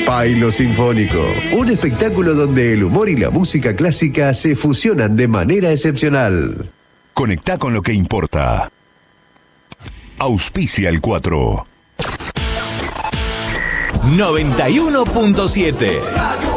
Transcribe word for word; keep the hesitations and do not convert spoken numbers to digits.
Pailo Sinfónico, un espectáculo donde el humor y la música clásica se fusionan de manera excepcional. Conectá con lo que importa. Auspicia el cuatro. noventa y uno punto siete